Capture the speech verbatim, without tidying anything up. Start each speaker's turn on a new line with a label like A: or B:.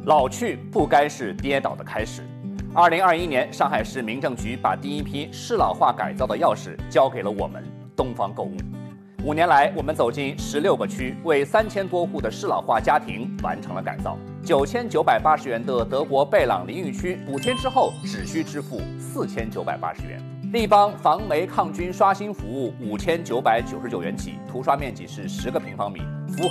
A: 老去不该是跌倒的开始。二零二一年，上海市民政局把第一批适老化改造的钥匙交给了我们东方购物。五年来，我们走进十六个区，为三千多户的适老化家庭完成了改造。九千九百八十元的德国贝朗淋浴区，补贴之后只需支付四千九百八十元。立邦防霉抗菌刷新服务五千九百九十九元起，涂刷面积是十个平方米，符合